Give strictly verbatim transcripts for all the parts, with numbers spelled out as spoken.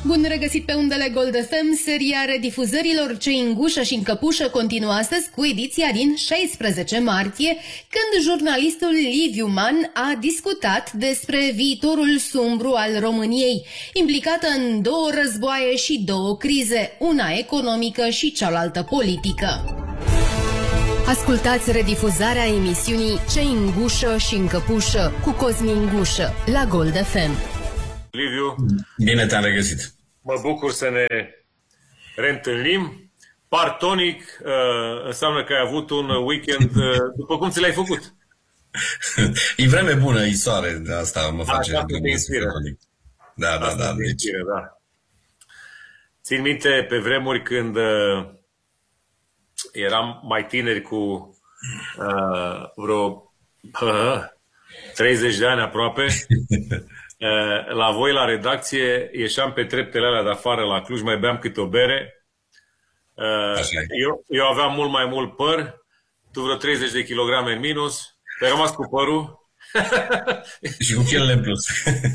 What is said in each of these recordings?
Bun regăsit pe undele Gold F M. Seria redifuzărilor Cei în gușă și în căpușă continuă astăzi cu ediția din șaisprezece martie, când jurnalistul Liviu Man a discutat despre viitorul sumbru al României, implicată în două războaie și două crize, una economică și cealaltă politică. Ascultați redifuzarea emisiunii Cei în gușă și în căpușă cu Cosmin Gușă la Gold F M. Liviu, bine te-am regăsit. Mă bucur să ne reîntâlnim. Partonic uh, înseamnă că ai avut un weekend uh, după cum ți l-ai făcut. E vreme bună, e soare, de asta mă face. Așa te inspiră. Da, da, asta da. Deci... Inspiră, da. Țin minte pe vremuri când uh, eram mai tineri cu uh, vreo uh, treizeci de ani aproape. La voi, la redacție, ieșeam pe treptele alea de afară la Cluj, mai beam câte o bere. Eu, eu aveam mult mai mult păr, tu vreo treizeci de kilograme în minus, te-ai rămas cu părul. Și cu chilele în plus.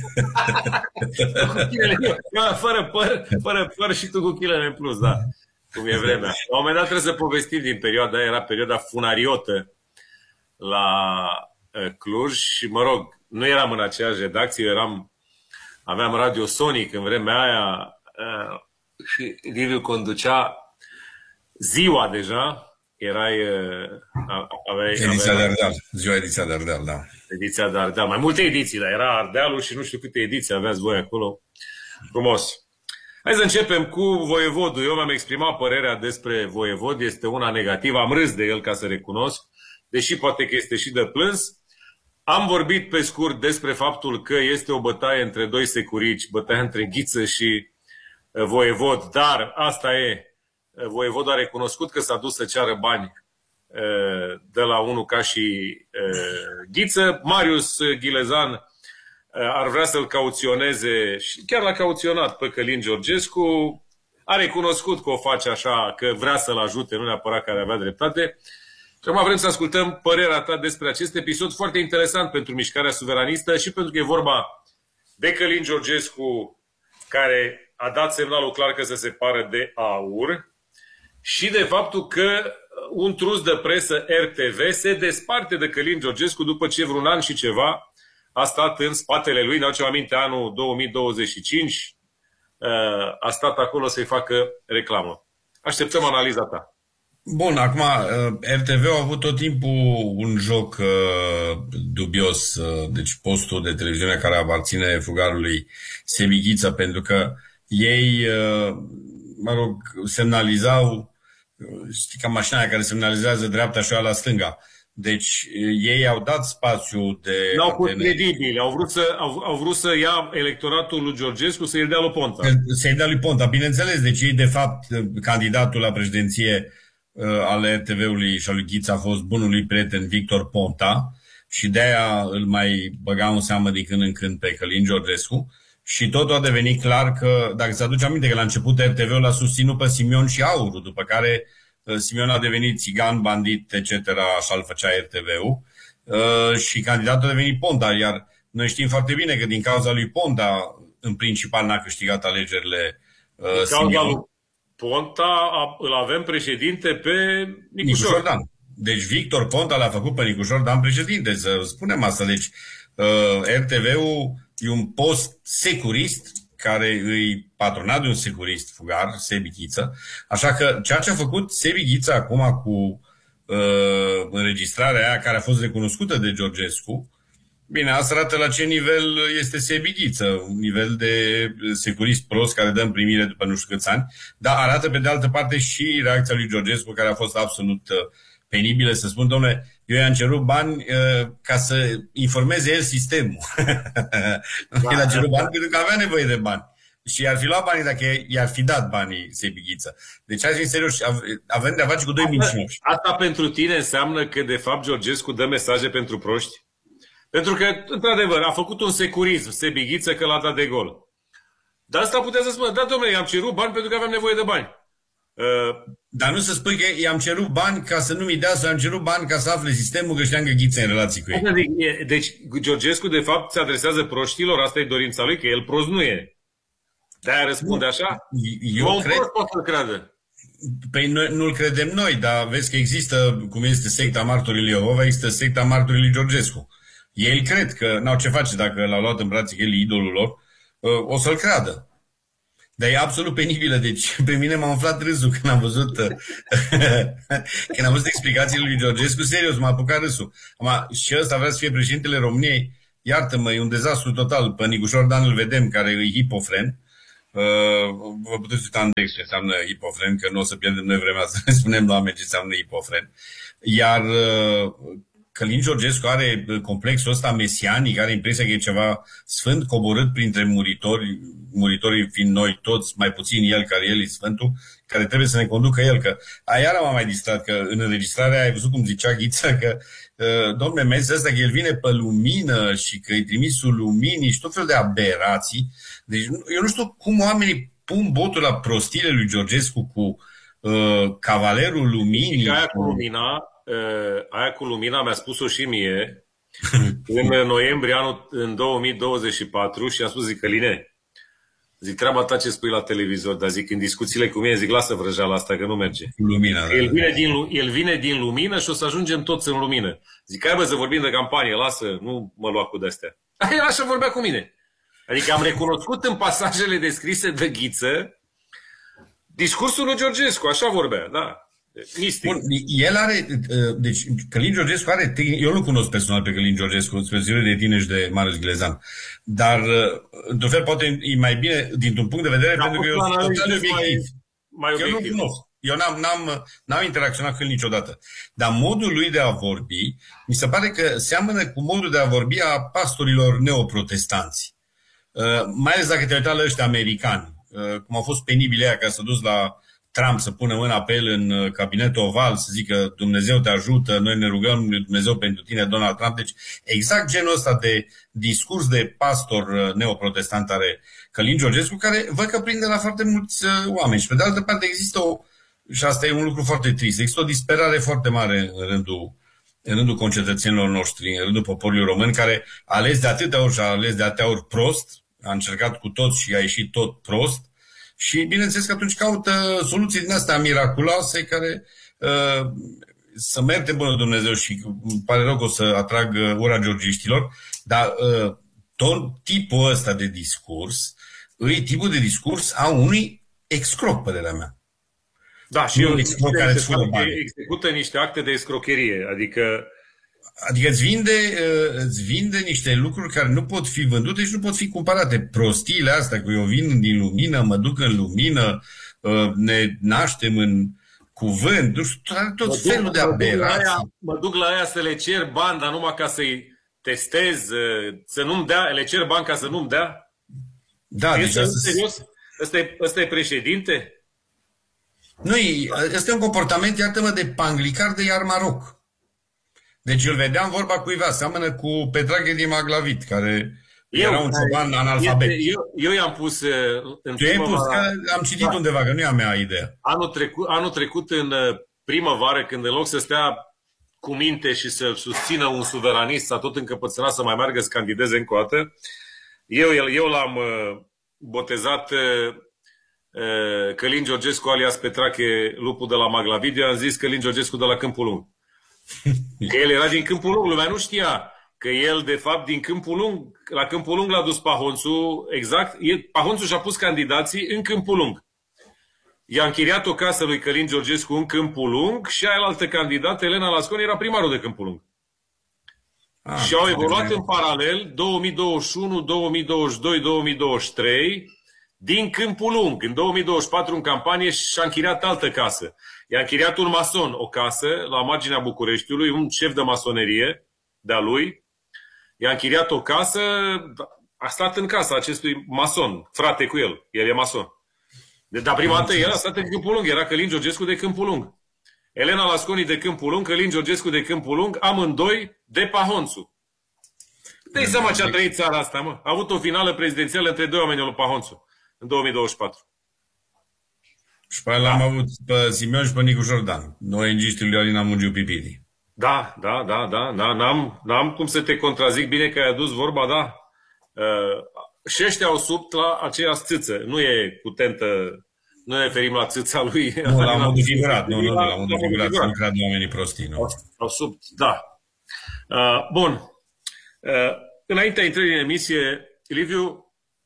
Cu chilele, eu, fără păr, fără păr și tu cu chilele în plus, da. Cum e vremea. La un moment dat trebuie să povestim din perioada aia, era perioada funariotă la Cluj și, mă rog, nu eram în aceeași redacție, eu eram, aveam Radio Sonic în vremea aia uh, și Liviu conducea ziua deja, erai... Uh, aveai, ediția aveai, de Ardeal, ziua ediția de Ardeal, da. Ediția de Ardeal, mai multe ediții, dar era Ardealul și nu știu câte ediții aveați voi acolo. Frumos. Hai să începem cu Voievodul. Eu mi-am exprimat părerea despre Voievod, este una negativă, am râs de el ca să recunosc, deși poate că este și de plâns. Am vorbit pe scurt despre faptul că este o bătaie între doi securici, bătaia între Ghiță și Voievod, dar asta e, Voievod a recunoscut că s-a dus să ceară bani de la unul ca și Ghiță. Marius Ghilezan ar vrea să-l cauționeze și chiar l-a cauționat pe Călin Georgescu, a recunoscut că o face așa, că vrea să-l ajute, nu neapărat că ar avea dreptate. Și acum vrem să ascultăm părerea ta despre acest episod foarte interesant pentru mișcarea suveranistă și pentru că e vorba de Călin Georgescu, care a dat semnalul clar că se separă de AUR, și de faptul că un trus de presă R T V se desparte de Călin Georgescu după ce vreun an și ceva a stat în spatele lui, ne-au ceva aminte, anul două mii douăzeci și cinci, a stat acolo să-i facă reclamă. Așteptăm analiza ta. Bun, acum, R T V a avut tot timpul un joc uh, dubios, uh, deci postul de televiziune care aparține fugarului Sebi Ghiță, pentru că ei, uh, mă rog, semnalizau, uh, știi, ca mașina care semnalizează dreapta și la stânga. Deci ei au dat spațiu de... N-au fost credibili, au vrut să, au, au vrut să ia electoratul lui Georgescu să-i dea lui Ponta. Să-i dea lui Ponta, bineînțeles. Deci ei, de fapt, candidatul la președinție al R T V-ului și al lui Ghiță a fost bunul lui prieten Victor Ponta și de-aia îl mai băgau în seamă din când în când pe Călin Georgescu și totul a devenit clar că, dacă ți aduce aminte că la început R T V-ul a susținut pe Simion și Auru, după care Simion a devenit țigan, bandit, et cetera, așa îl făcea R T V-ul și candidatul a devenit Ponta, iar noi știm foarte bine că din cauza lui Ponta în principal n-a câștigat alegerile Simion. Ponta, îl avem președinte pe Nicușor. Nicușor Dan. Deci Victor Ponta l-a făcut pe Nicușor Dan președinte, să spunem asta. Deci uh, R T V-ul e un post securist care îi patronat de un securist fugar, Sebi Ghiță. Așa că ceea ce a făcut Sebi Ghiță acum cu uh, înregistrarea aia care a fost recunoscută de Georgescu, bine, asta arată la ce nivel este Sebi Ghiță, un nivel de securist prost care dă în primire după nu știu câți ani, dar arată pe de altă parte și reacția lui Georgescu, care a fost absolut penibilă, să spun, domnule, eu i-am cerut bani uh, ca să informeze el sistemul. Da. El a cerut bani pentru că avea nevoie de bani. Și i-ar fi luat banii dacă i-ar fi dat banii Sebi Ghiță. Deci hai să fim serios, avem de-a face cu doi mincinoși. Asta pentru tine înseamnă că de fapt Georgescu dă mesaje pentru proști? Pentru că, într-adevăr, a făcut un securism Sebi Ghiță că l-a dat de gol. Dar asta putea să spună, da, domnule, i-am cerut bani pentru că aveam nevoie de bani. Uh, Dar nu să spui că i-am cerut bani ca să nu mi dea, sau i-am cerut bani ca să afle sistemul că știam că Ghiță în relații cu ei. Deci, Georgescu, de fapt, se adresează proștilor, asta e dorința lui, că el prost nu e. De-aia răspunde așa? Eu Eu cred... pot să-l creadă. Păi noi nu-l credem noi, dar vezi că există, cum este secta martorii Iehova, există secta martorii lui Georgescu. Ei cred că n-au ce face dacă l-au luat în brațe, că el e idolul lor, o să-l creadă. Dar e absolut penibilă. Deci pe mine m-a umflat râsul când am văzut când am văzut explicațiile lui Georgescu. Serios, m-a apucat râsul. Acum, și ăsta vrea să fie președintele României. Iartă-mă, e un dezastru total. Pe Nicușor Dan îl vedem, care e hipofren. Uh, vă puteți uita în text ce înseamnă hipofren, că nu o să pierdem noi vremea să ne spunem la oameni ce înseamnă hipofren. Iar uh, Călin Georgescu are complexul ăsta mesianic, are impresia că e ceva sfânt coborât printre muritori, muritorii fiind noi toți, mai puțin el, care el e sfântul, care trebuie să ne conducă el. Că aia m-a mai distrat, că în înregistrarea ai văzut cum zicea Ghița, că uh, domnule Messi ăsta, că el vine pe lumină și că e trimisul luminii și tot fel de aberații. Deci eu nu știu cum oamenii pun botul la prostiile lui Georgescu cu uh, Cavalerul Luminii. Și aia cu lumina, uh, aia cu lumina mi-a spus-o și mie în noiembrie anul în două mii douăzeci și patru și a spus, zic, Căline, zic, treaba ta ce spui la televizor, dar zic, în discuțiile cu mine, zic, lasă vrăjeala asta că nu merge. Lumina, el, vine din, el vine din lumină și o să ajungem toți în lumină. Zic, hai bă să vorbim de campanie, lasă, nu mă lua cu de-astea. El așa vorbea cu mine. Adică am recunoscut în pasajele descrise de Ghiță discursul lui Georgescu, așa vorbea, da. Mistic. Bun, el are, deci Călin Georgescu are, eu nu cunosc personal pe Călin Georgescu, spre de tine și de Marius Gilezan, dar într-un fel poate e mai bine dintr-un punct de vedere, da, pentru că eu sunt total obiectiv. Mai, mai eu nu cunosc. Eu n-am, n-am, n-am interacționat cu el niciodată. Dar modul lui de a vorbi, mi se pare că seamănă cu modul de a vorbi a pastorilor neoprotestanți. Uh, mai ales dacă te uita la ăștia americani, uh, cum au fost penibile aia ca să duci la Trump să pună mâna pe el în uh, cabinetul oval, să zică Dumnezeu te ajută, noi ne rugăm lui Dumnezeu pentru tine, Donald Trump. Deci exact genul ăsta de discurs de pastor uh, neoprotestant are Călin Georgescu, care văd că prinde la foarte mulți uh, oameni. Și pe de altă parte există o, și asta e un lucru foarte trist, există o disperare foarte mare în rândul în rândul concetățenilor noștri, în rândul poporului român, care a ales de atâtea ori și a ales de atâtea ori prost, a încercat cu tot și a ieșit tot prost și bineînțeles că atunci caută soluții din astea miraculoase care uh, să merte bună Dumnezeu și îmi pare rău că o să atrag ura georgiștilor, dar uh, tot tipul ăsta de discurs e tipul de discurs a unui excroc, părerea mea. Da, și eu care execută niște acte de escrocherie, adică Adică îți vinde, îți vinde niște lucruri care nu pot fi vândute și nu pot fi cumpărate. Prostiile astea, că eu vin din lumină, mă duc în lumină, ne naștem în cuvânt, nu știu, tot felul duc, de aberații. Mă duc la aia să le cer bani, dar numai ca să-i testez, să nu-mi dea, le cer bani ca să nu-mi dea. Da, deci asta... serios? Ăsta e, ăsta e președinte? Nu, ăsta e un comportament, iartă-mă, de panglicar de iar Maroc. Deci îl vedeam vorba cuiva, seamănă cu Petrache din Maglavit, care eu, era un cioban analfabet. Eu, eu i-am pus în Tu i-ai pus, că am citit da. undeva, că nu e a mea idee. Anul trecut, anul trecut, în primăvară, când în loc să stea cu minte și să susțină un suveranist, s-a tot încăpățânat să mai meargă să candideze încă o dată, eu, eu l-am botezat Călin Georgescu alias Petrache, lupul de la Maglavit, eu am zis Călin Georgescu de la Câmpul Lung. Că el era din Câmpul Lung, lumea nu știa că el, de fapt, din Câmpul Lung, la Câmpul Lung l-a dus Pahonțu, exact, Pahonțu și-a pus candidații în Câmpul Lung. I-a închiriat o casă lui Călin Georgescu în Câmpul Lung și aia altă candidată, Elena Lasconi, era primarul de Câmpul Lung. Ah, și au evoluat în paralel două mii douăzeci și unu, două mii douăzeci și doi, două mii douăzeci și trei din Câmpul Lung. În două mii douăzeci și patru, în campanie, și-a închiriat altă casă. I-a închiriat un mason o casă la marginea Bucureștiului, un șef de masonerie de-a lui. I-a închiriat o casă, a stat în casa acestui mason, frate cu el, el e mason. Dar prima dată el a stat în Câmpul Lung, era Călin Georgescu de Câmpul Lung. Elena Lasconi de Câmpul Lung, Călin Georgescu de Câmpul Lung, amândoi de Pahonțu. Dă-i seama ce a trăit țara asta, mă. A avut o finală prezidențială între doi oameni lui Pahonțu în două mii douăzeci și patru. Și pe aia l-am avut pe Simeon și pe Nicu Jordan. Noi îngiștii lui Alina Mungiu Pipidi. Da, da, da, da. N-am, n-am cum să te contrazic, bine că ai adus vorba, da. Uh, și ăștia au subt la aceeași țâță. Nu e cu tentă, nu ne referim la țâța lui. Nu, la modul figurat. Nu, nu, la modul figurat. Nu cred oamenii prostii. Nu. Au, au subt, da. Uh, bun. Uh, înaintea intrării în emisie, Liviu,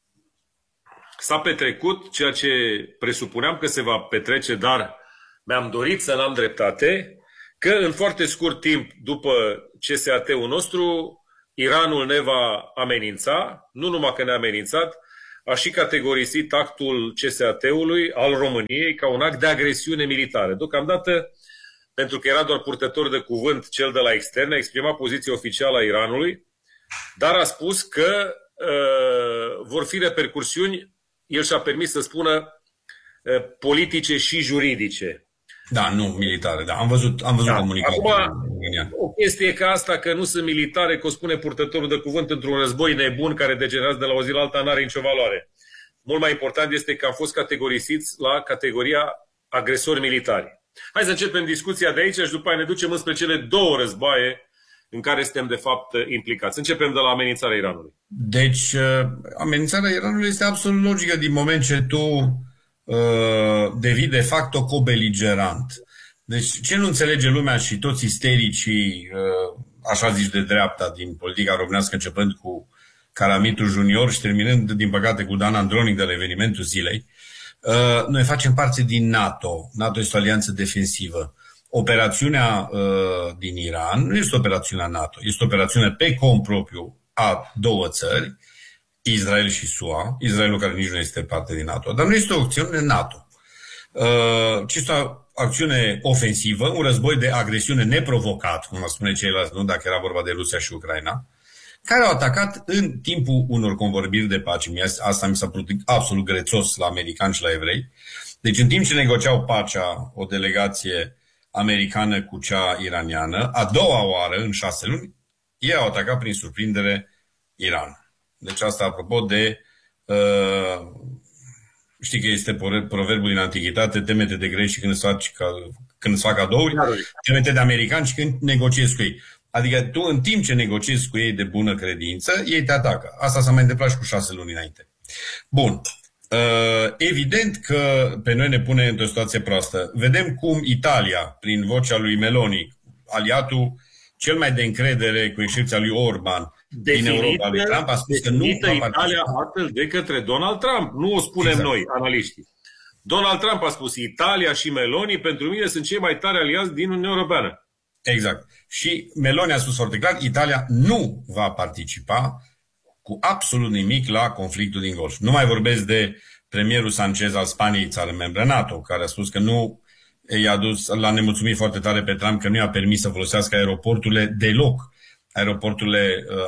s-a petrecut ceea ce presupuneam că se va petrece, dar mi-am dorit să n-am dreptate, că în foarte scurt timp după C S A T-ul nostru, Iranul ne va amenința, nu numai că ne-a amenințat, a și categorisit actul C S A T-ului al României ca un act de agresiune militară. Deocamdată, pentru că era doar purtător de cuvânt cel de la externe, a exprimat poziția oficială a Iranului, dar a spus că uh, vor fi repercursiuni, el și-a permis să spună, uh, politice și juridice. Da, nu militare, da. Am văzut, am văzut da. comunicatul. Acum, o chestie ca asta, că nu sunt militare, că o spune purtătorul de cuvânt într-un război nebun care degenerează de la o zi la alta, n-are nicio valoare. Mult mai important este că am fost categorisiți la categoria agresori militari. Hai să începem discuția de aici și după aia ne ducem înspre cele două războaie în care suntem de fapt implicați. Începem de la amenințarea Iranului. Deci, amenințarea Iranului este absolut logică din moment ce tu uh, devii de facto cobeligerant. Deci, ce nu înțelege lumea și toți istericii, uh, așa zici, de dreapta din politica românească, începând cu Caramitru Junior și terminând, din păcate, cu Dan Andronic de la evenimentul zilei, uh, noi facem parte din NATO. NATO este o alianță defensivă. Operațiunea uh, din Iran nu este operațiunea NATO, este o operațiune pe cont propriu a două țări, Israel și S U A, Israelul care nici nu este parte din NATO, dar nu este o acțiune NATO, uh, ci este o acțiune ofensivă, un război de agresiune neprovocat, cum ar spune ceilalți, nu dacă era vorba de Rusia și Ucraina, care au atacat în timpul unor convorbiri de pace. Asta mi s-a părut absolut grețos la americani și la evrei. Deci în timp ce negociau pacea, o delegație americană cu cea iraniană, a doua oară în șase luni, ei au atacat prin surprindere Iran. Deci asta apropo de, uh, știi că este proverbul din antichitate, temete de greci și când îți faci, când îți fac cadouri, temete de americani și când negociezi cu ei. Adică tu în timp ce negociezi cu ei de bună credință, ei te atacă. Asta s-a mai întâmplat și cu șase luni înainte. Bun. Uh, evident că pe noi ne pune într-o situație proastă. Vedem cum Italia, prin vocea lui Meloni, aliatul cel mai de încredere, cu excepția lui Orban, din Europa, lui Trump, a spus că nu va participa. Italia astfel de către Donald Trump. Nu o spunem exact. Noi, analiștii. Donald Trump a spus, Italia și Meloni pentru mine sunt cei mai tari aliați din Uniunea Europeană. Exact. Și Meloni a spus foarte clar, Italia nu va participa cu absolut nimic la conflictul din Golf. Nu mai vorbesc de premierul Sanchez al Spaniei, țară membră NATO, care a spus că nu i-a dus, l-a nemulțumit foarte tare pe Trump că nu i-a permis să folosească aeroporturile deloc, aeroporturile uh,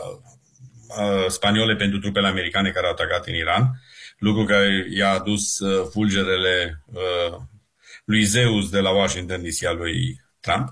uh, spaniole pentru trupele americane care au atacat în Iran, lucru care i-a adus uh, fulgerele uh, lui Zeus de la Washington D C al lui Trump.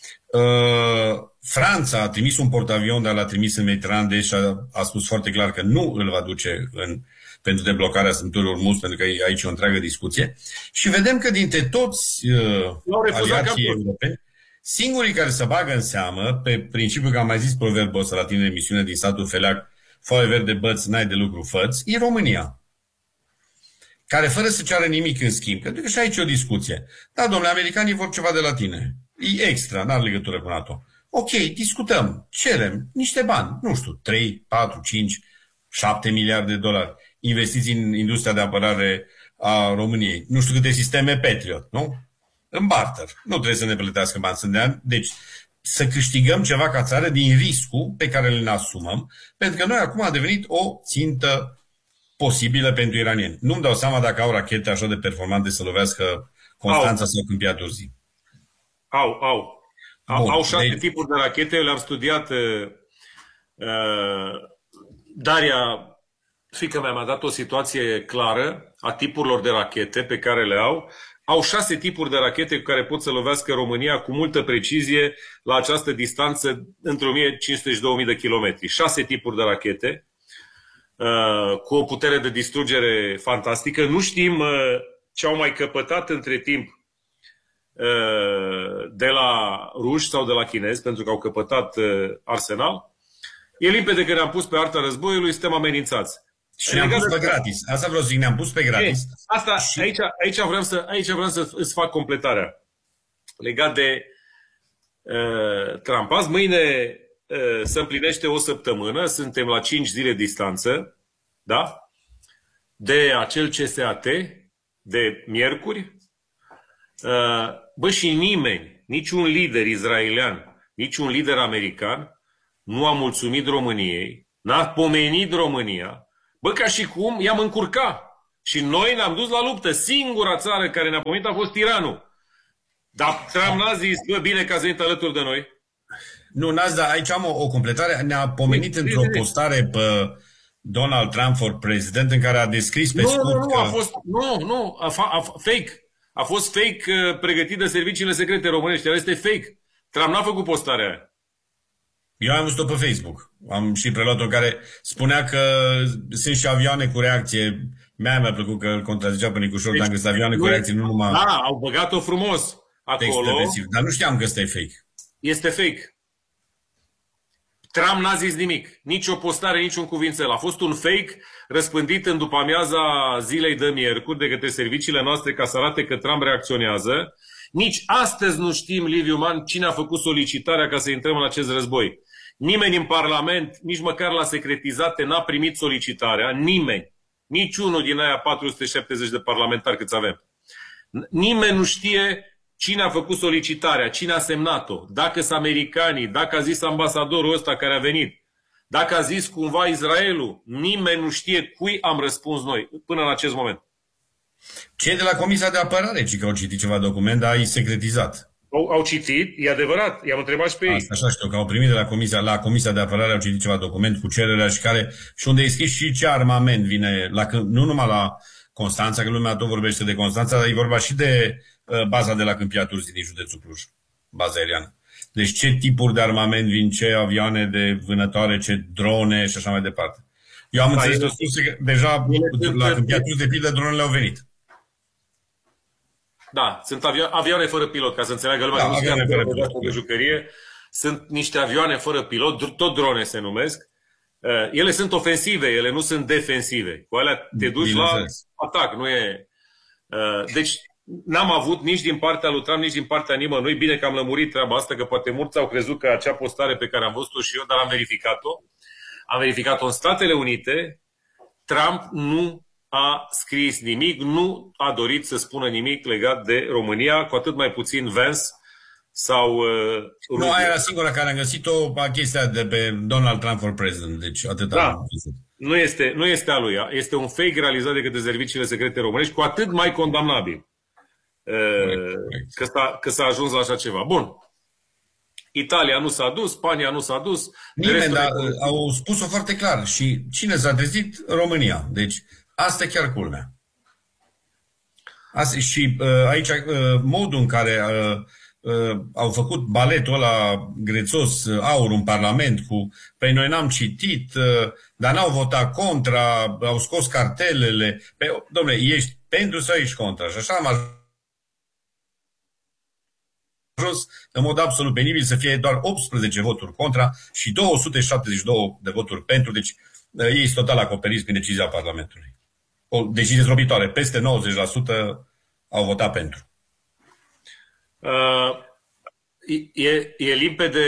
Uh, Franța a trimis un portavion, dar l-a trimis în Mediterană, deci a, a spus foarte clar că nu îl va duce în, pentru deblocarea strâmturii Ormuz, pentru că aici e o întreagă discuție. Și vedem că dintre toți uh, aliații europeni, singurii care se bagă în seamă, pe principiul că am mai zis proverbul ăsta la tine în emisiune din satul Feleac, foaie verde băți, n-ai de lucru făți, e România. Care fără să ceară nimic în schimb, pentru că și aici e o discuție. Da, domnule, americanii vor ceva de la tine. E extra, n-are legătură cu NATO. Ok, discutăm, cerem niște bani, nu știu, trei, patru, cinci, șapte miliarde de dolari investiți în industria de apărare a României. Nu știu câte sisteme Patriot, nu? În barter. Nu trebuie să ne plătească bani. Sunt de ani. Deci să câștigăm ceva ca țară din riscul pe care îl asumăm, pentru că noi acum a devenit o țintă posibilă pentru iranieni. Nu-mi dau seama dacă au rachete așa de performante să lovească Constanța sau Câmpia Turzii. Au, au. Au, Bun, au șase deci... tipuri de rachete, eu le-am studiat. Uh, Daria, fiica mea, mi-a dat o situație clară a tipurilor de rachete pe care le au. Au șase tipuri de rachete cu care pot să lovească România cu multă precizie la această distanță între o mie cinci sute și două mii de kilometri. Șase tipuri de rachete uh, cu o putere de distrugere fantastică. Nu știm uh, ce au mai căpătat între timp de la ruși sau de la chinezi, pentru că au căpătat arsenal. E limpede că ne-am pus pe arta războiului, suntem amenințați. Și ne-am pus pe gratis. Asta vreau să zic, ne-am pus pe gratis. Asta, și... aici, aici, vreau să, aici vreau să îți fac completarea. Legat de uh, Trump. Azi, mâine uh, se împlinește o săptămână, suntem la cinci zile distanță, da? De acel C S A T, de miercuri. Uh, bă, și nimeni, niciun lider izraelian, niciun lider american nu a mulțumit României, n-a pomenit România. Bă, ca și cum i-am încurcat. Și noi ne-am dus la luptă. Singura țară care ne-a pomenit a fost Iranul. Dar Trump n-a zis, bă, bine că ați venit alături de noi. Nu, n-ați, dar aici am o, o completare. Ne-a pomenit de, într-o de, de. postare pe Donald Trump for President în care a descris pe nu, scurt nu, nu, că... a fost, nu, nu, a, a, fake. A fost fake uh, pregătit de serviciile secrete românești. Este fake. Trump n-a făcut postarea aia. Eu am văzut-o pe Facebook. Am și preluat-o care spunea că sunt și avioane cu reacție. Mea mi-a plăcut că îl contrazicea pe Nicușor, deci, dacă sunt avioane cu reacție, nu numai... Da, au băgat-o frumos acolo. Dar nu știam că ăsta e fake. Este fake. Trump n-a zis nimic. Nici o postare, nici un cuvințel. A fost un fake răspândit în după amiaza zilei de miercuri de către serviciile noastre ca să arate că Trump reacționează. Nici astăzi nu știm, Liviu Man, cine a făcut solicitarea ca să intrăm în acest război. Nimeni în Parlament, nici măcar la secretizate, n-a primit solicitarea. Nimeni. Niciunul din aia patru sute șaptezeci de parlamentari câți avem. Nimeni nu știe cine a făcut solicitarea, cine a semnat-o, dacă sunt americanii, dacă a zis ambasadorul ăsta care a venit, dacă a zis cumva Israelul. Nimeni nu știe cui am răspuns noi până în acest moment. Cei de la Comisia de Apărare, ci că au citit ceva document, dar e secretizat. Au, au citit, e adevărat, i-am întrebat și pe ei. Asta, așa știu, că au primit de la Comisia, la Comisia de Apărare, au citit ceva document cu cererea și care, și unde e scris și ce armament vine, la, nu numai la Constanța, că lumea tot vorbește de Constanța, dar e vorba și de uh, baza de la Câmpia Turzii din județul Cluj, baza aeriană. Deci ce tipuri de armament vin, ce avioane de vânătoare, ce drone și așa mai departe. Eu am da, înțeles de surse că deja la Câmpia Turzii, de pildă, dronele au venit. Da, sunt avio- avioane fără pilot, ca să înțeleagă lumea, da, că nu sunt avioane de jucărie. Sunt niște avioane fără pilot, tot drone se numesc. Uh, ele sunt ofensive, ele nu sunt defensive. Cu alea te duci Bine la înțeles. atac, nu e... Uh, deci n-am avut nici din partea lui Trump, nici din partea nimănui. Bine că am lămurit treaba asta, că poate mulți au crezut că acea postare pe care am văzut-o și eu, dar am verificat-o. Am verificat-o în Statele Unite. Trump nu a scris nimic, nu a dorit să spună nimic legat de România, cu atât mai puțin Vance sau... Uh, nu, aia era singura care am găsit-o, chestia de pe Donald Trump for President, deci atât da. am găsit. Nu este, nu este a lui, este un fake realizat de către serviciile secrete românești, cu atât mai condamnabil uh, că, s-a, că s-a ajuns la așa ceva. Bun. Italia nu s-a dus, Spania nu s-a dus. Nimeni, dar de... au spus-o foarte clar. Și cine s-a trezit? România. Deci asta e chiar culmea. Asta, și uh, aici uh, modul în care uh, uh, au făcut baletul ăla grețos, uh, aur în Parlament, cu pe noi n-am citit, uh, dar n-au votat contra, au scos cartelele. Pe, dom'le, ești pentru sau ești contra? Și așa am ajuns în mod absolut penibil să fie doar optsprezece voturi contra și două sute șaptezeci și doi de voturi pentru. Deci uh, ei sunt total acoperiți prin decizia Parlamentului. O decizie zdrobitoare. Peste nouăzeci la sută au votat pentru. Uh, e, e limpede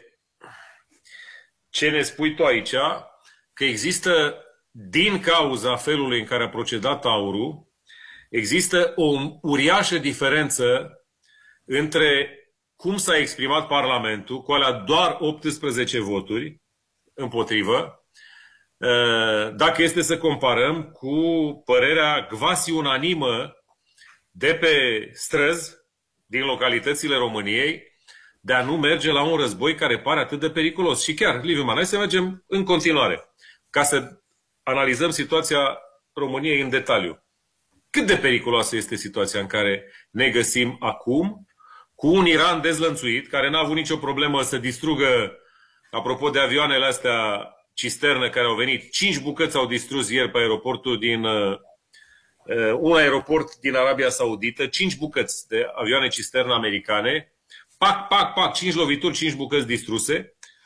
ce ne spui tu aici, că există, din cauza felului în care a procedat aurul, există o uriașă diferență între cum s-a exprimat Parlamentul, cu alea doar optsprezece voturi împotrivă, dacă este să comparăm cu părerea quasi unanimă de pe străzi din localitățile României de a nu merge la un război care pare atât de periculos. Și chiar, Liviu Man, hai să mergem în continuare ca să analizăm situația României în detaliu. Cât de periculoasă este situația în care ne găsim acum cu un Iran dezlănțuit, care n-a avut nicio problemă să distrugă, apropo de avioanele astea cisternă care au venit, cinci bucăți au distrus ieri pe aeroportul din uh, un aeroport din Arabia Saudită, cinci bucăți de avioane cisternă americane, pac, pac, pac, cinci lovituri, cinci bucăți distruse.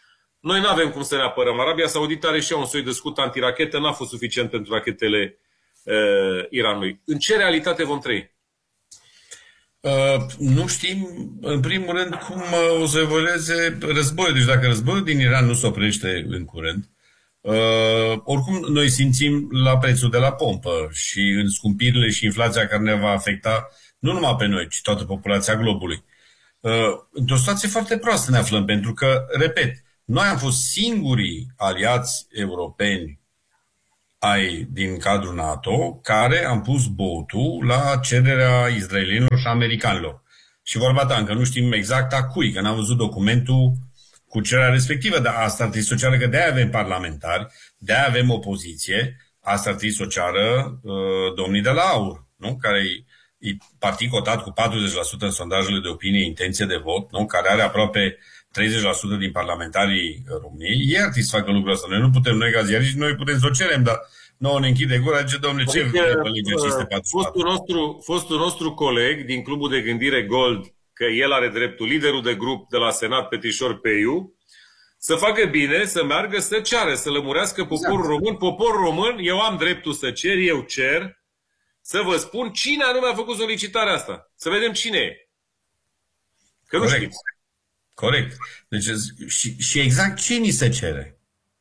Noi nu avem cum să ne apărăm. Arabia Saudită are și ea un soi de scut antirachetă, n-a fost suficient pentru rachetele uh, Iranului. În ce realitate vom trăi? Uh, nu știm, în primul rând, cum uh, o să evolueze războiul. Deci dacă războiul din Iran nu se oprește în curând, uh, oricum noi simțim la prețul de la pompă și în scumpirile și inflația care ne va afecta nu numai pe noi, ci toată populația globului. Uh, într-o situație foarte proastă ne aflăm, pentru că, repet, noi am fost singurii aliați europeni ai din cadrul NATO care am pus botul la cererea israelienilor și americanilor. Și vorba ta, încă nu știm exact a cui, că n-am văzut documentul cu cererea respectivă, dar asta ar trebui să o ceară, că de-aia avem parlamentari, de-aia avem opoziție, asta ar trebui să o ceară uh, domnii de la AUR, nu? Care e partid cotat cu patruzeci la sută în sondajele de opinie, intenție de vot, nu? Care are aproape treizeci la sută din parlamentarii României. Ei ar trebui să facă lucrul ăsta. Noi nu putem, noi ca ziariști, noi putem să o cerem, dar nouă ne închide gura, zice, domnule, ce Adică, vrei pe legea cinci sute patruzeci și patru? Fostul nostru, fostul nostru coleg din Clubul de Gândire Gold, că el are dreptul, liderul de grup de la Senat, Petrișor Peiu, să facă bine, să meargă, să ceară, să lămurească poporul exact. român. Poporul român, eu am dreptul să cer, eu cer, să vă spun cine anume a făcut solicitarea asta. Să vedem cine e. Că nu știți. Corect. Deci, și, și exact ce ni se cere?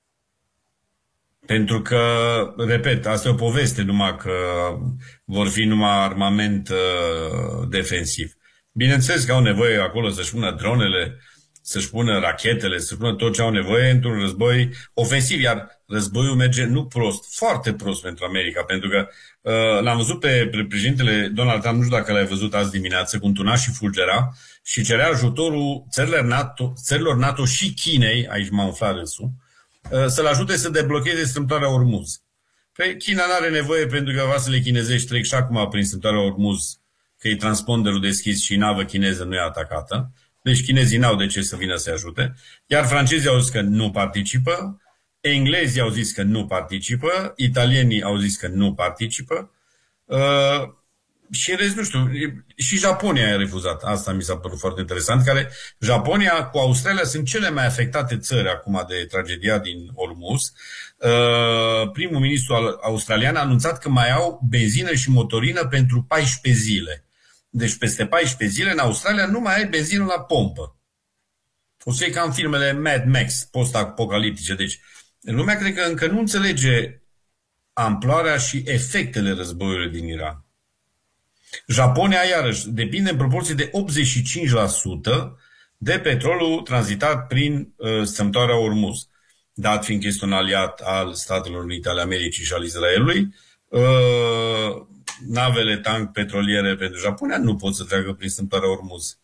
Pentru că, repet, asta e o poveste, numai că vor fi numai armament uh, defensiv. Bineînțeles că au nevoie acolo să-și pună dronele, să-și pună rachetele, să-și pună tot ce au nevoie într-un război ofensiv, iar războiul merge nu prost, foarte prost pentru America, pentru că uh, l-am văzut pe președintele Donald Trump, nu știu dacă l-ai văzut azi dimineață, cum tuna și fulgera și cerea ajutorul țărilor NATO, țărilor NATO și Chinei, aici m-a umflat râsul, uh, să-l ajute să deblocheze strâmtoarea Ormuz. Păi China nu are nevoie, pentru că vasele chinezești trec și acum prin strâmtoarea Ormuz, că e transponderul deschis și navă chineză nu e atacată. Deci chinezii n-au de ce să vină să ajute. Iar francezii au zis că nu participă, englezii au zis că nu participă, italienii au zis că nu participă uh, și în rest, nu știu, și Japonia a refuzat. Asta mi s-a părut foarte interesant, care Japonia cu Australia sunt cele mai afectate țări acum de tragedia din Ormuz. Uh, primul ministru australian a anunțat că mai au benzină și motorină pentru paisprezece zile. Deci peste paisprezece zile în Australia nu mai ai benzină la pompă. O să e ca în filmele Mad Max, post-apocaliptice. Deci lumea cred că încă nu înțelege amploarea și efectele războiului din Iran. Japonia, iarăși, depinde în proporție de optzeci și cinci la sută de petrolul tranzitat prin uh, strâmtoarea Ormuz. Dat fiindcă este un aliat al Statelor Unite ale Americii și al Israelului, uh, navele tank petroliere pentru Japonia nu pot să treacă prin strâmtoarea Ormuz.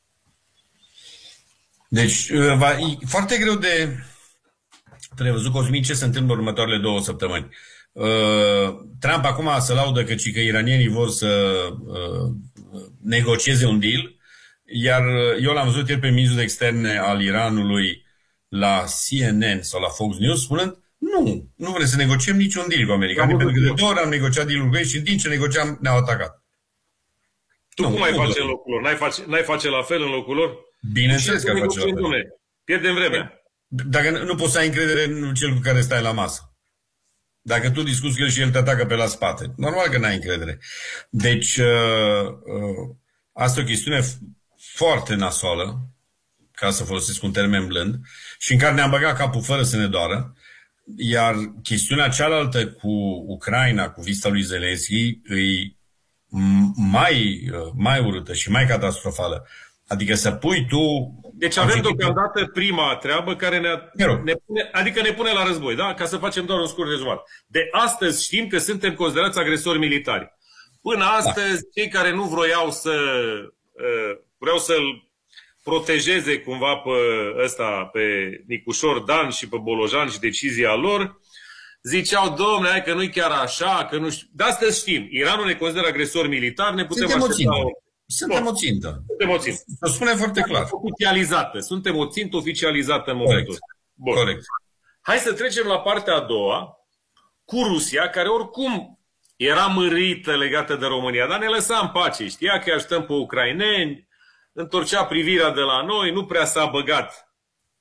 Deci, uh, va, e foarte greu de prevăzut, Cosmin, ce se întâmplă în următoarele două săptămâni. Uh, Trump acum se laudă că, că iranienii vor să uh, negocieze un deal, iar eu l-am văzut ieri pe ministrul de externe al Iranului la C N N sau la Fox News spunând nu, nu vrem să negociem niciun deal cu americanii, pentru că de două ori am negociat deal-ul cu ei și din ce negociam ne-au atacat. Tu nu, cum ai face în locul lor? N-ai face, n-ai face la fel în locul lor? Bineînțeles că face la fel. Pierdem vremea. Dacă nu poți să ai încredere în cel cu care stai la masă. Dacă tu discuți cu el și el te atacă pe la spate. Normal că n-ai încredere. Deci, uh, uh, asta e o chestiune foarte nasoală, ca să folosesc un termen blând, și în care ne-am băgat capul fără să ne doară. Iar chestiunea cealaltă cu Ucraina, cu vizita lui Zelensky, e mai, mai urâtă și mai catastrofală. Adică să pui tu... Deci avem deocamdată prima treabă care ne, ne pune, adică ne pune la război, da? Ca să facem doar un scurt rezumat. De astăzi știm că suntem considerați agresori militari. Până astăzi, da. Cei care nu vroiau să uh, vreau să-l protejeze cumva pe ăsta, pe Nicușor Dan și pe Bolojan și decizia lor, ziceau, dom'le, hai că nu-i chiar așa, că nu știu. De astăzi știm, Iranul ne consideră agresori militari, ne putem aștepta... Suntem o țintă. Suntem o țintă. O spune foarte clar. Oficializată. Suntem o țintă oficializată în momentul ăsta. Bun. Corect. Hai să trecem la partea a doua, cu Rusia, care oricum era mărită legată de România, dar ne lăsa în pace. Știa că ajutăm pe ucraineni, întorcea privirea de la noi, nu prea s-a băgat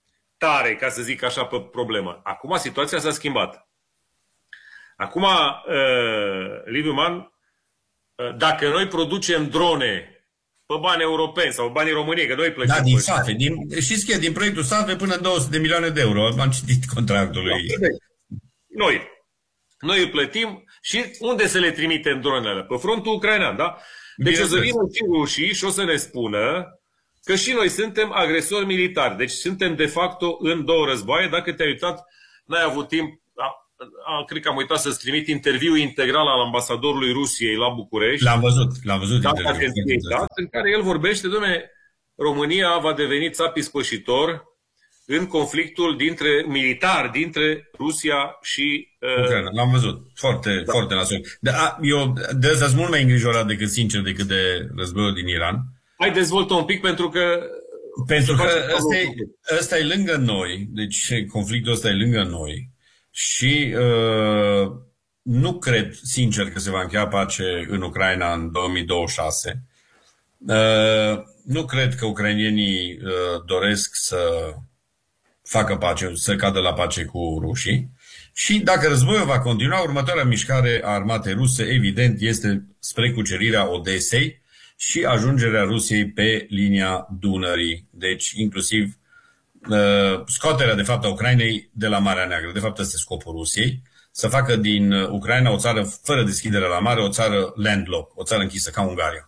tare, ca să zic așa, pe problemă. Acum situația s-a schimbat. Acum, uh, Liviu Man, uh, dacă noi producem drone pe bani europeni sau banii României, că noi plătim... Da, din SAFE. Din, știți că din proiectul SAFE până în două sute de milioane de euro. Am citit contractul lui. Noi. Noi îi plătim și unde să le trimitem dronele? Pe frontul ucrainean, da? Deci o să vină și rușii și o să ne spună că și noi suntem agresori militari. Deci suntem de facto în două războaie. Dacă te-ai uitat, n-ai avut timp... A, cred că am uitat să-ți trimit interviul integral al ambasadorului Rusiei la București. L-am văzut, l-am văzut. Da, în care el vorbește, dom'le, România va deveni țap ispășitor în conflictul dintre militar, dintre Rusia și uh... Ucraina. L-am văzut. Foarte, da. foarte nasol. Da, eu de asta sunt mult mai îngrijorat decât, sincer, decât de războiul din Iran. Hai, dezvoltă un pic, pentru că... Pentru că ăsta e, ăsta e lângă noi, deci conflictul ăsta e lângă noi. Și uh, nu cred, sincer, că se va încheia pace în Ucraina în două mii douăzeci și șase. Uh, nu cred că ucrainienii uh, doresc să facă pace, să cadă la pace cu rușii. Și dacă războiul va continua, următoarea mișcare a armatei ruse, evident, este spre cucerirea Odesei și ajungerea Rusiei pe linia Dunării. Deci, inclusiv scoaterea, de fapt, a Ucrainei de la Marea Neagră. De fapt, ăsta e scopul Rusiei. Să facă din Ucraina o țară fără deschidere la mare, o țară landlocked, o țară închisă, ca Ungaria.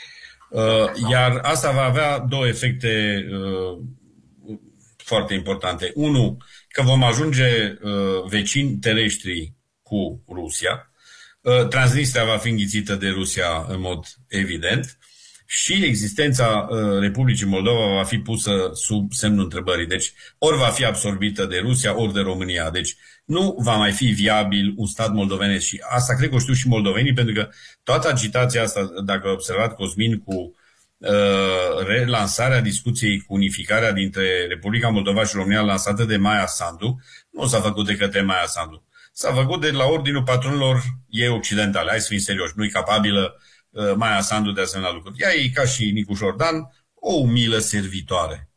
Iar asta va avea două efecte foarte importante. Unu, că vom ajunge vecini terestri cu Rusia. Transnistria va fi înghițită de Rusia în mod evident. Și existența uh, Republicii Moldova va fi pusă sub semnul întrebării. Deci ori va fi absorbită de Rusia, ori de România. Deci nu va mai fi viabil un stat moldovenesc. Și asta cred că o știu și moldovenii, pentru că toată agitația asta, dacă observat, Cosmin, cu uh, relansarea discuției, cu unificarea dintre Republica Moldova și România lansată de Maia Sandu, nu s-a făcut de către Maia Sandu. S-a făcut de la ordinul patronilor ei occidentale. Hai să fim serioși, nu-i capabilă Maia Sandu de asemenea lucruri. Ea e, ca și Nicu Jordan, o umilă servitoare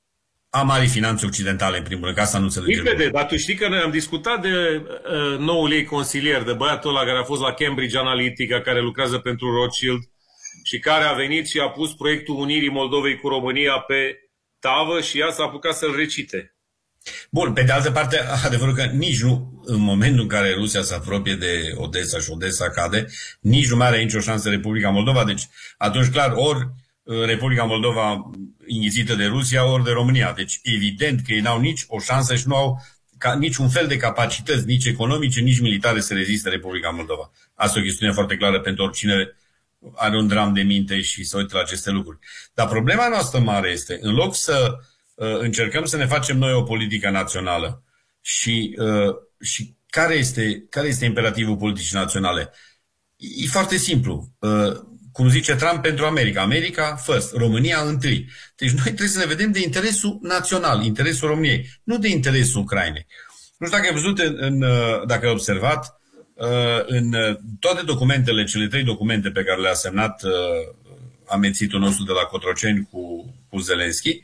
a marii finanțe occidentale, în primul rând, că asta nu înțelegem. Vede, dar tu știi că noi am discutat de uh, noul ei consilier, de băiatul ăla care a fost la Cambridge Analytica, care lucrează pentru Rothschild și care a venit și a pus proiectul Unirii Moldovei cu România pe tavă și ea s-a apucat să-l recite. Bun, pe de altă parte, adevărul că nici nu, în momentul în care Rusia se apropie de Odessa și Odessa cade, nici nu mai are nicio șansă Republica Moldova. Deci, atunci, clar, ori Republica Moldova înghițită de Rusia, ori de România. Deci, evident că ei n-au nici o șansă și nu au ca, niciun fel de capacități, nici economice, nici militare, să reziste Republica Moldova. Asta e o chestiune foarte clară pentru oricine are un dram de minte și să uite la aceste lucruri. Dar problema noastră mare este, în loc să încercăm să ne facem noi o politică națională și, uh, și care, este, care este imperativul politicii naționale? E foarte simplu. Uh, cum zice Trump pentru America. America first, România întâi. Deci noi trebuie să ne vedem de interesul național, interesul României, nu de interesul Ucrainei. Nu știu dacă ai văzut, în, în, dacă ai observat, uh, în toate documentele, cele trei documente pe care le-a semnat uh, amețitul nostru de la Cotroceni cu, cu Zelenski,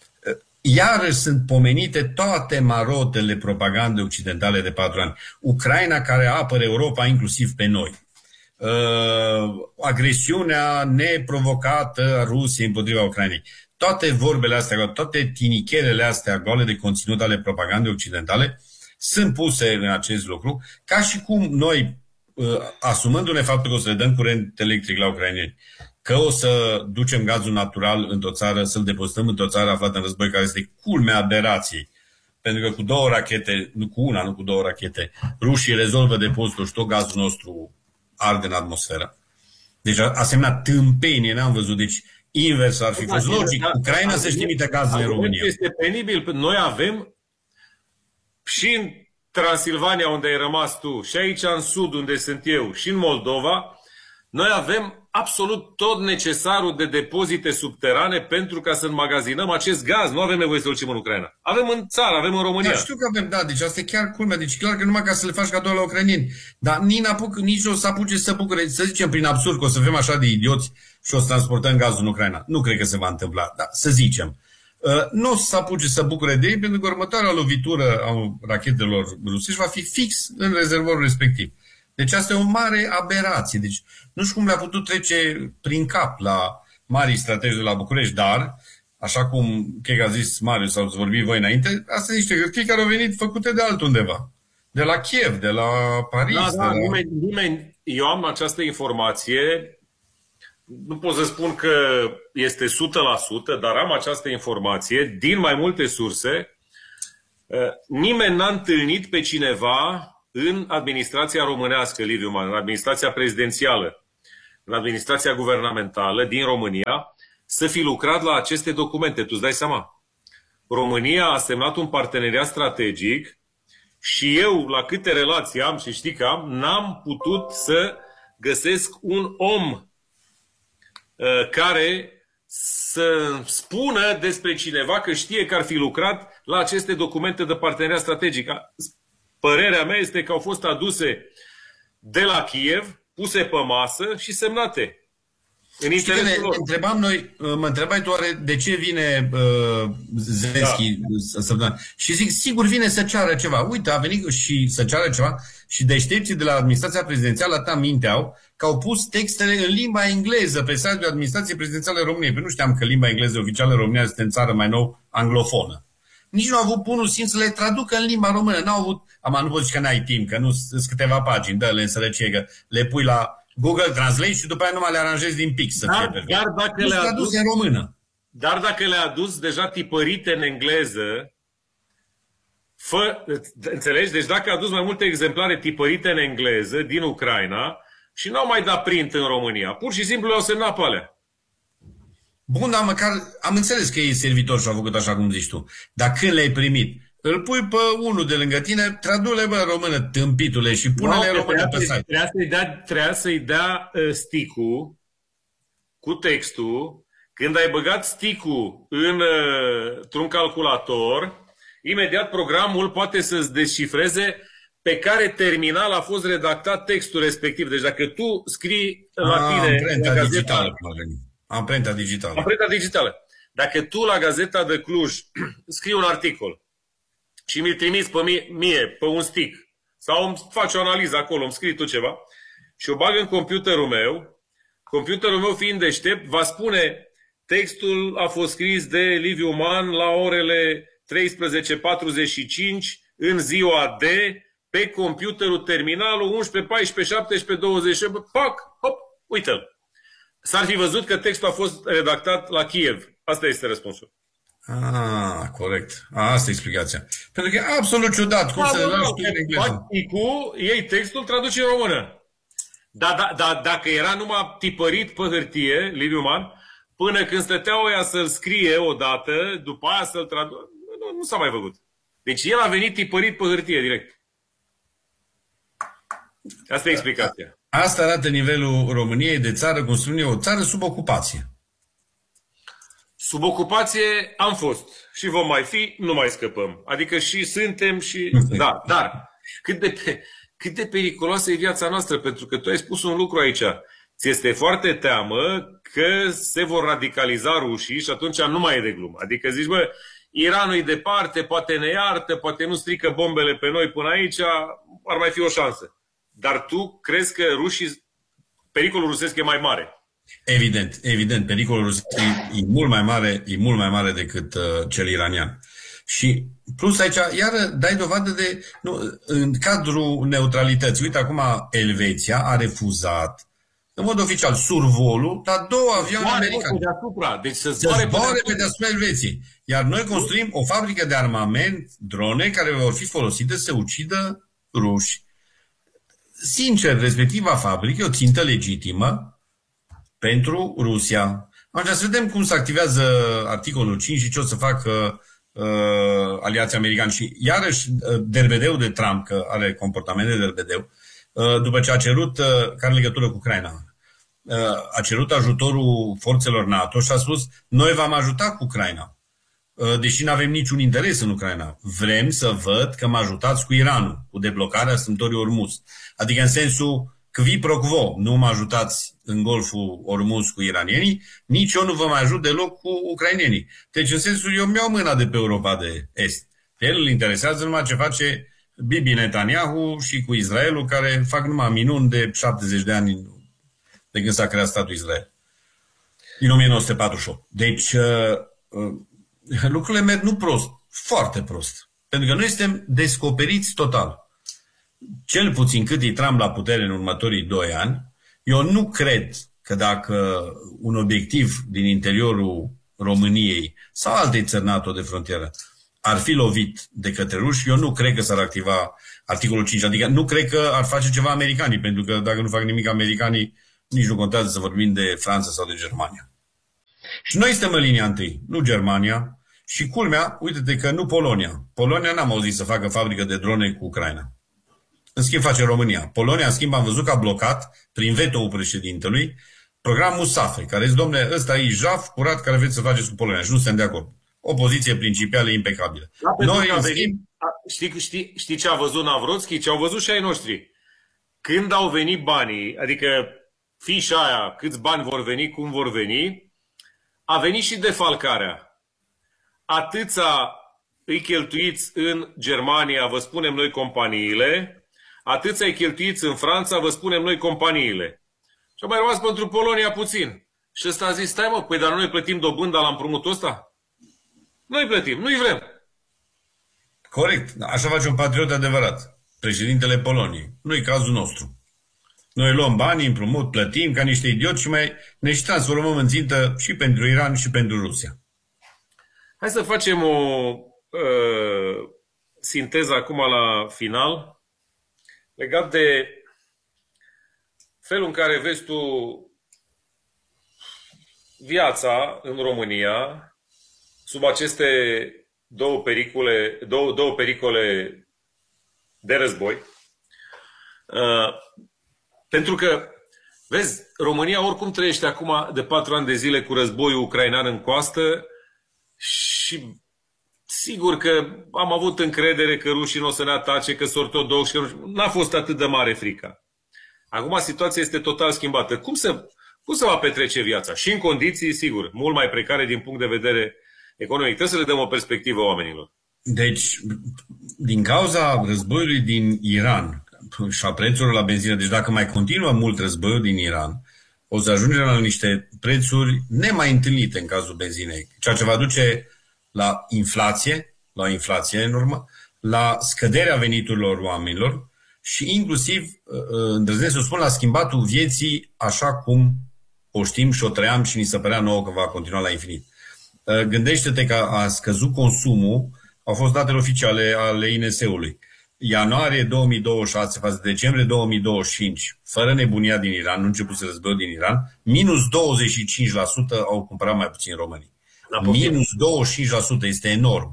iarăși sunt pomenite toate marotele propagande occidentale de patru ani. Ucraina care apără Europa, inclusiv pe noi. Uh, agresiunea neprovocată a Rusiei împotriva Ucrainei. Toate vorbele astea, toate tinicherele astea goale de conținut ale propagandei occidentale sunt puse în acest lucru, ca și cum noi, uh, asumându-ne faptul că o să le dăm curent electric la ucraineni, că o să ducem gazul natural într-o țară, să-l depozităm într-o țară aflată în război, care este culmea aberației. Pentru că cu două rachete, nu cu una, nu cu două rachete, rușii rezolvă depozitul și tot gazul nostru arde în atmosferă. Deci asemenea tâmpenie n-am văzut. Deci invers ar fi fost logic. Ucraina să-și trimite gazul în România. Este penibil. Noi avem și în Transilvania, unde ai rămas tu, și aici în sud, unde sunt eu, și în Moldova, noi avem absolut tot necesarul de depozite subterane pentru ca să înmagazinăm acest gaz. Nu avem nevoie să-l ducem în Ucraina. Avem în țară, avem în România. Da, știu că avem, da, deci asta e chiar culmea. Deci clar că numai ca să le faci cadou la ucrainieni. Dar nici, apuc, nici o să apuce să bucure, să zicem prin absurd că o să fim așa de idioți și o să transportăm gazul în Ucraina. Nu cred că se va întâmpla, dar să zicem. nu o să se apuce să bucure de ei, pentru că următoarea lovitură a rachetelor rusești va fi fix în rezervorul respectiv. Deci asta e o mare aberație. Deci nu știu cum le-a putut trece prin cap la marii strategi de la București, dar, așa cum cred că a zis Marius, sau ați vorbit voi înainte, astea sunt niște hârtii care au venit făcute de altundeva. De la Kiev, de la Paris. Da, da, de la... nimeni, nimeni, eu am această informație, nu pot să spun că este o sută la sută, dar am această informație din mai multe surse. Nimeni n-a întâlnit pe cineva în administrația românească, Liviu Man, în administrația prezidențială, în administrația guvernamentală din România, să fi lucrat la aceste documente. Tu îți dai seama? România a semnat un parteneriat strategic și eu, la câte relații am și știi că am, n-am putut să găsesc un om uh, care să spună despre cineva că știe că ar fi lucrat la aceste documente de parteneriat strategic. Părerea mea este că au fost aduse de la Kiev, puse pe masă și semnate. În interesul lor. Întrebam noi, mă întrebai tu oare de ce vine uh, Zelensky da. să, și zic, sigur vine să ceară ceva. Uite, a venit și să ceară ceva și deștepții de la administrația prezidențială atâta minteau că au pus textele în limba engleză pe site-ul administrației prezidențiale României. Pentru nu știam că limba engleză oficială în România este în țară mai nou anglofonă. Nici nu au avut bunul simț să le traducă în limba română. N-au avut, am nu pot zice că n-ai timp, că nu sunt câteva pagini, dă-le în sărăcie, că le pui la Google Translate și după aia numai le aranjezi din pix să dar, fie perfect. Dar dacă le-a adus în română. Dar dacă le-a adus deja tipărite în engleză, fă, înțelegi? Deci dacă a adus mai multe exemplare tipărite în engleză din Ucraina și n-au mai dat print în România, pur și simplu le-au semnat pe alea. Bun, dar măcar am înțeles că e servitor și a făcut așa cum zici tu. Dar când le-ai primit, îl pui pe unul de lângă tine, tradu-le bă română, tâmpitule, și pune-le no, română pe site. Trebuia să-i dea, trebuia să-i dea uh, stick-ul cu textul. Când ai băgat stick-ul în, uh, într-un calculator, imediat programul poate să-ți descifreze pe care terminal a fost redactat textul respectiv. Deci dacă tu scrii la ah, tine... Amprenta la digitală. Amprenta digitală. Amprenta digitală. Dacă tu la Gazeta de Cluj scrii un articol și mi-l trimiți pe mie, mie, pe un stick, sau îmi faci o analiză acolo, îmi scrii tu ceva, și o bag în computerul meu, computerul meu fiind deștept, va spune textul a fost scris de Liviu Man la orele treisprezece patruzeci și cinci în ziua D, pe computerul terminalul unsprezece, paisprezece, șaptesprezece, douăzeci, pac, hop, uite-l. S-ar fi văzut că textul a fost redactat la Kiev. Asta este răspunsul. Ah, corect. Ah, asta e explicația. Pentru că e absolut ciudat cum da, să lași tu în engleză. Cu ei textul traduce în română. Dar da, da, dacă era numai tipărit pe hârtie, Liviu Man, până când stăteau ăia să-l scrie odată, după aia să-l traducă, nu, nu s-a mai făcut. Deci el a venit tipărit pe hârtie direct. Asta e explicația. Asta arată nivelul României de țară, cum spune o țară sub ocupație. Sub ocupație am fost și vom mai fi, nu mai scăpăm. Adică și suntem și... Da, dar cât de, cât de periculoasă e viața noastră, pentru că tu ai spus un lucru aici. Ți este foarte teamă că se vor radicaliza rușii și atunci nu mai e de glumă. Adică zici, bă, Iranul e departe, poate ne iartă, poate nu strică bombele pe noi până aici, ar mai fi o șansă. Dar tu crezi că rușii, pericolul rusesc e mai mare? Evident, evident. Pericolul rusesc e, e mult mai mare, e mult mai mare decât uh, cel iranian. Și plus aici, iar dai dovadă de, nu, în cadrul neutralității. Uite, acum Elveția a refuzat, în mod oficial, survolul la două avioane americane. Deasupra. Deci să zboare pe deasupra Elveției. Iar noi construim o fabrică de armament, drone, care vor fi folosite să ucidă ruși. Sincer, respectiva fabrică e o țintă legitimă pentru Rusia. Acum să vedem cum se activează articolul cinci și ce o să facă uh, aliații americani. Și iarăși uh, derbedeul de Trump, că are comportament de derbedeu, uh, după ce a cerut, uh, care are legătură cu Ucraina, uh, a cerut ajutorul forțelor NATO și a spus, noi v-am ajutat cu Ucraina, uh, deși nu avem niciun interes în Ucraina. Vrem să văd că mă ajutați cu Iranul, cu deblocarea strâmtorii Ormuz. Adică în sensul Qui pro quo, nu mă ajutați în Golful Ormuz cu iranienii, nici eu nu vă mai ajut deloc cu ucrainenii. Deci, în sensul, eu mi-au mâna de pe Europa de Est. Pe el îl interesează numai ce face Bibi Netanyahu și cu Israelul, care fac numai minuni de șaptezeci de ani de când s-a creat statul Israel. Din o mie nouă sute patruzeci și opt. Deci, uh, uh, lucrurile merg nu prost, foarte prost. Pentru că noi suntem descoperiți total. Cel puțin cât e Trump la putere în următorii doi ani, eu nu cred că dacă un obiectiv din interiorul României sau altei țări NATO de frontieră ar fi lovit de către ruși, eu nu cred că s-ar activa articolul cinci. Adică nu cred că ar face ceva americanii, pentru că dacă nu fac nimic americanii, nici nu contează să vorbim de Franța sau de Germania. Și noi suntem în linia întâi, nu Germania. Și culmea, uite-te că nu Polonia. Polonia n-am auzit să facă fabrică de drone cu Ucraina. În schimb face România. Polonia, în schimb, am văzut că a blocat, prin veto-ul președintelui, programul SAFE, care zice, domnule, ăsta e jaf curat care vreți să faceți cu Polonia. Și nu suntem de acord. O poziție principială impecabilă. Da, noi, în schimb... Știi, știi, știi ce a văzut Navrotski? Ce au văzut și ai noștri? Când au venit banii, adică fișa aia, câți bani vor veni, cum vor veni, a venit și defalcarea. Atâția îi cheltuiți în Germania, vă spunem noi companiile, atâția îi cheltuiți în Franța, vă spunem noi companiile. Și a mai rămas pentru Polonia puțin. Și ăsta a zis, stai mă, păi dar noi plătim dobânda la împrumutul ăsta? Noi plătim, nu-i vrem. Corect, așa face un patriot adevărat. Președintele Poloniei. Nu-i cazul nostru. Noi luăm bani, împrumut, plătim ca niște idioți și mai ne și transformăm în țintă și pentru Iran și pentru Rusia. Hai să facem o uh, sinteză acum la final legat de felul în care vezi tu viața în România sub aceste două pericole, două, două pericole de război. Uh, pentru că, vezi, România oricum trăiește acum de patru ani de zile cu războiul ucrainean în coastă și sigur că am avut încredere că rușii nu o să ne atace, că sunt ortodoxi, că n-a fost atât de mare frica. Acum situația este total schimbată. Cum să, cum să va petrece viața? Și în condiții, sigur, mult mai precare din punct de vedere economic. Trebuie să le dăm o perspectivă oamenilor. Deci, din cauza războiului din Iran și a prețurilor la benzină, deci dacă mai continuă mult războiul din Iran, o să ajungem la niște prețuri nemai întâlnite în cazul benzinei, ceea ce va duce la inflație, la o inflație enormă, la scăderea veniturilor oamenilor și inclusiv, îndrăznesc să spun, la schimbatul vieții așa cum o știm și o trăiam și ni se părea nouă că va continua la infinit. Gândește-te că a scăzut consumul, au fost datele oficiale ale I N S-ului. Ianuarie două mii douăzeci și șase față de decembrie două mii douăzeci și cinci, fără nebunia din Iran, nu începuse războiul din Iran, minus douăzeci și cinci la sută au cumpărat mai puțin românii. Minus douăzeci și cinci la sută este enorm.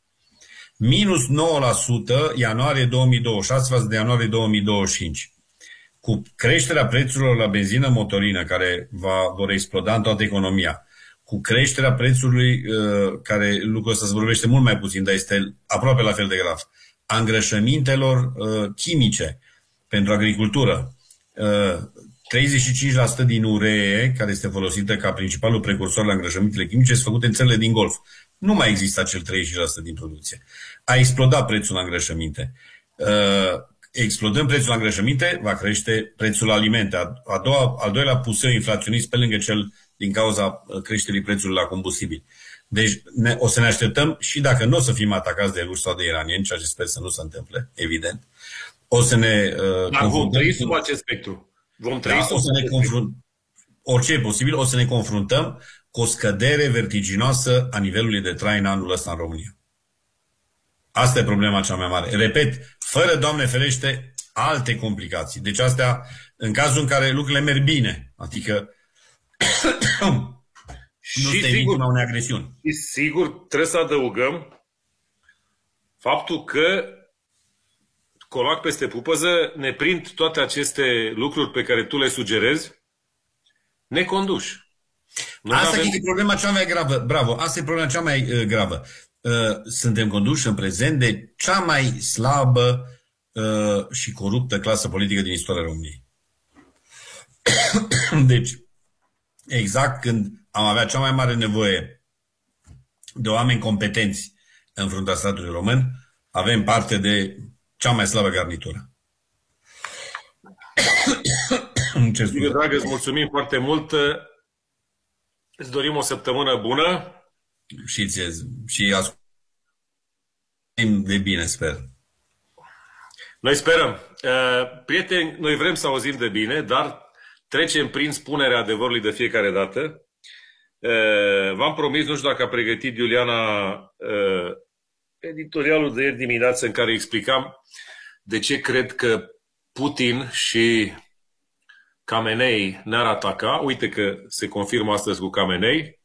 Minus nouă la sută ianuarie două mii douăzeci și șase față de ianuarie două mii douăzeci și cinci. Cu creșterea prețurilor la benzină motorină, care va, vor exploda în toată economia, cu creșterea prețului, care lucrul ăsta se vorbește mult mai puțin, dar este aproape la fel de grav, a îngrășămintelor uh, chimice pentru agricultură. Uh, treizeci și cinci la sută din uree, care este folosită ca principalul precursor la îngrășămintele chimice, sunt făcute în țările din Golf. Nu mai există acel treizeci și cinci la sută din producție. A explodat prețul la îngrășăminte. Uh, explodând prețul la îngrășăminte, va crește prețul la alimente. A, a doua, al doilea puseu inflaționist pe lângă cel din cauza creșterii prețului la combustibil. Deci ne, o să ne așteptăm și dacă nu o să fim atacați de ruși sau de iranieni, ceea ce sper să nu se întâmple, evident, o să ne uh, Dar vom trăi sub acest spectru. Vom trăi da, sub o să ne confruntăm, orice e posibil, o să ne confruntăm cu o scădere vertiginoasă a nivelului de trai în anul ăsta în România. Asta e problema cea mai mare. Repet, fără, Doamne ferește, alte complicații. Deci astea, în cazul în care lucrurile merg bine, adică și nu este victima unei agresiuni. Și sigur, trebuie să adăugăm faptul că colac peste pupăză ne prind toate aceste lucruri pe care tu le sugerezi neconduși. Noi Asta avem... e problema cea mai gravă. Bravo, asta e problema cea mai uh, gravă. Uh, suntem conduși în prezent de cea mai slabă uh, și coruptă clasă politică din istoria României. Deci, exact când am avea cea mai mare nevoie de oameni competenți în fruntea statului român, avem parte de cea mai slabă garnitură. Liviu, dragă, îți mulțumim foarte mult. Îți dorim o săptămână bună. Și, ție, și ascultăm de bine, sper. Noi sperăm. Prieteni, noi vrem să auzim de bine, dar trecem prin spunerea adevărului de fiecare dată. V-am promis, nu știu dacă a pregătit Iuliana editorialul de ieri dimineață în care explicam de ce cred că Putin și Khamenei ne-ar ataca. Uite că se confirmă astăzi cu Khamenei.